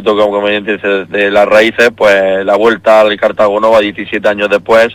poquito, como bien dices, de las raíces, pues la vuelta al Cartago Nova 17 años después,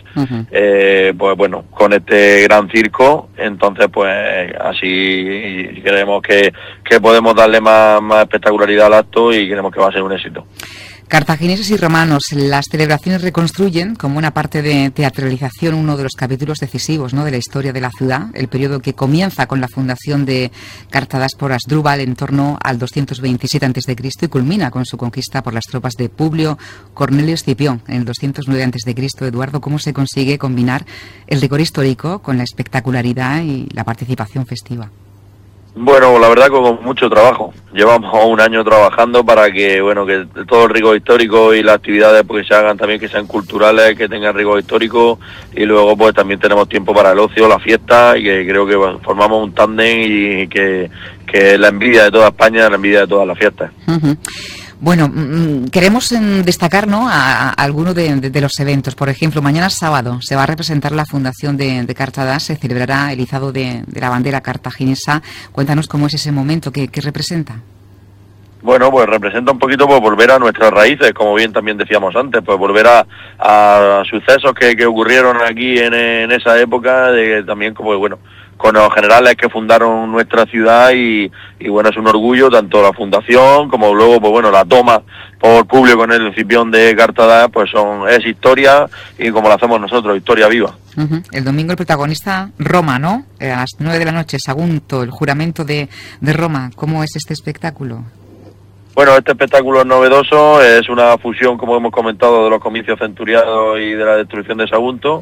pues bueno, con este gran circo, entonces pues así creemos que podemos darle más espectacularidad al acto y creemos que va a ser un éxito. Cartagineses y romanos, las celebraciones reconstruyen como una parte de teatralización uno de los capítulos decisivos, ¿no?, de la historia de la ciudad, el periodo que comienza con la fundación de Cartadas por Asdrúbal en torno al 227 a.C. y culmina con su conquista por las tropas de Publio Cornelio Escipión en el 209 a.C. Eduardo, ¿cómo se consigue combinar el rigor histórico con la espectacularidad y la participación festiva? Bueno, la verdad con mucho trabajo. Llevamos un año trabajando para que, bueno, que todo el rigor histórico y las actividades pues se hagan también, que sean culturales, que tengan rigor histórico, y luego pues también tenemos tiempo para el ocio, la fiesta, y que creo que bueno, formamos un tándem y que es la envidia de toda España, la envidia de todas las fiestas. Bueno, queremos destacar, ¿no?, a alguno de los eventos. Por ejemplo, mañana sábado se va a representar la fundación de Cartadas, se celebrará el izado de la bandera cartaginesa. Cuéntanos cómo es ese momento, ¿qué representa? Bueno, pues representa un poquito pues volver a nuestras raíces, como bien también decíamos antes, pues volver a sucesos que ocurrieron aquí en esa época, de también como bueno, con los generales que fundaron nuestra ciudad y bueno, es un orgullo tanto la fundación como luego pues bueno, la toma por Publio con el Escipión de Cartadas, pues es historia, y como lo hacemos nosotros, historia viva. El domingo el protagonista, Roma, ¿no? A las 9 de la noche, Sagunto, el juramento de Roma. ¿Cómo es este espectáculo? Bueno, este espectáculo es novedoso, es una fusión, como hemos comentado, de los comicios centuriados y de la destrucción de Sagunto,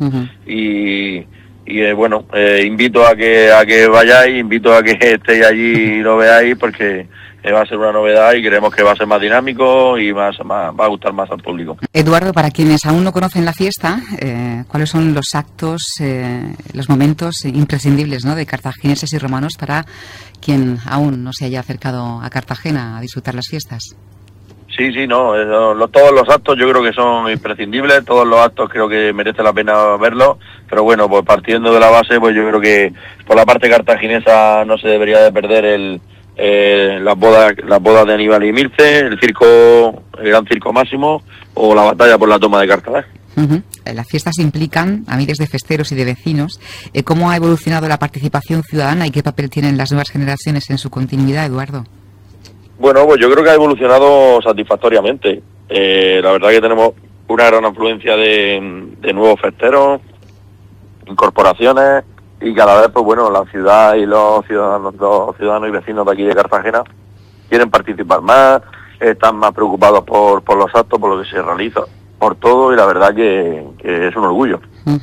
y bueno, invito a que vayáis, invito a que estéis allí y lo veáis, porque va a ser una novedad y creemos que va a ser más dinámico y va a gustar más al público. Eduardo, para quienes aún no conocen la fiesta, ¿cuáles son los actos, los momentos imprescindibles, ¿no?, de cartagineses y romanos para quien aún no se haya acercado a Cartagena a disfrutar las fiestas? Sí, no, todos los actos yo creo que son imprescindibles, todos los actos creo que merece la pena verlos, pero bueno, pues partiendo de la base, pues yo creo que por la parte cartaginesa no se debería de perder las bodas de Aníbal y Mirce, el gran circo Máximo, o la batalla por la toma de Cartadas. Las fiestas implican a miles de festeros y de vecinos. ¿Cómo ha evolucionado la participación ciudadana y qué papel tienen las nuevas generaciones en su continuidad, Eduardo? Bueno, pues yo creo que ha evolucionado satisfactoriamente. La verdad que tenemos una gran afluencia de nuevos festeros, incorporaciones, y cada vez, pues bueno, la ciudad y los ciudadanos y vecinos de aquí de Cartagena quieren participar más, están más preocupados por los actos, por lo que se realiza, por todo, y la verdad que es un orgullo.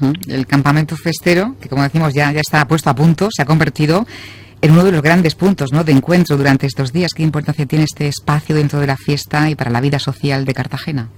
El campamento festero, que como decimos ya está puesto a punto, se ha convertido en uno de los grandes puntos, ¿no?, de encuentro durante estos días. ¿Qué importancia tiene este espacio dentro de la fiesta y para la vida social de Cartagena?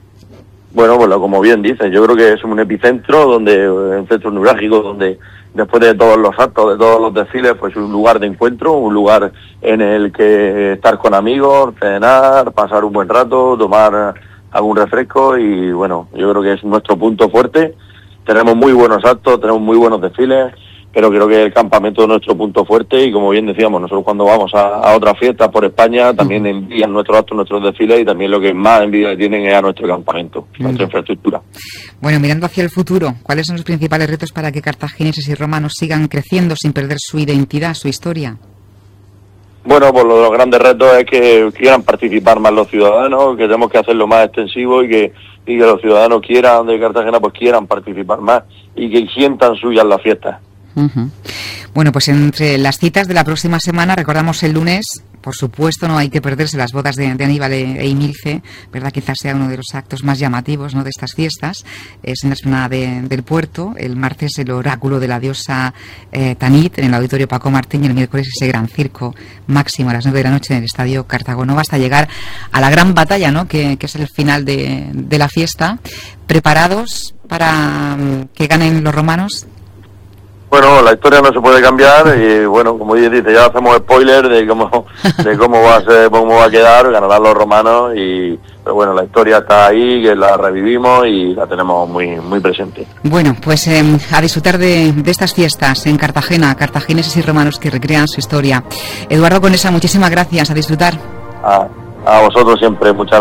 Bueno, pues como bien dices, yo creo que es un epicentro, un centro neurálgico, donde después de todos los actos, de todos los desfiles, pues un lugar de encuentro, un lugar en el que estar con amigos, cenar, pasar un buen rato, tomar algún refresco, y bueno, yo creo que es nuestro punto fuerte. Tenemos muy buenos actos, tenemos muy buenos desfiles, pero creo que el campamento es nuestro punto fuerte, y como bien decíamos, nosotros cuando vamos a otras fiestas por España también envían nuestros actos, nuestros desfiles, y también lo que más envidia tienen es a nuestro campamento, nuestra infraestructura. Bueno, mirando hacia el futuro, ¿cuáles son los principales retos para que cartagineses y romanos sigan creciendo sin perder su identidad, su historia? Bueno, pues los grandes retos es que quieran participar más los ciudadanos, que tenemos que hacerlo más extensivo, y que los ciudadanos de Cartagena pues quieran participar más y que sientan suyas las fiestas. Bueno, pues entre las citas de la próxima semana, recordamos el lunes, por supuesto, no hay que perderse las bodas de Aníbal e Imilce, ¿verdad? Quizás sea uno de los actos más llamativos, ¿no?, de estas fiestas. Es en la explanada del puerto. El martes el oráculo de la diosa Tanit en el Auditorio Paco Martín, y el miércoles ese gran circo Máximo a las 9 de la noche en el Estadio Cartago Nova, hasta llegar a la gran batalla, ¿no?, que es el final de la fiesta. ¿Preparados para que ganen los romanos? Bueno, la historia no se puede cambiar, y bueno, como dice, ya hacemos spoiler de cómo va a ser, cómo va a quedar, ganarán los romanos, pero bueno, la historia está ahí, que la revivimos y la tenemos muy muy presente. Bueno, pues a disfrutar de estas fiestas en Cartagena, cartagineses y romanos que recrean su historia. Eduardo Conesa, muchísimas gracias, a disfrutar. A vosotros siempre, muchas gracias.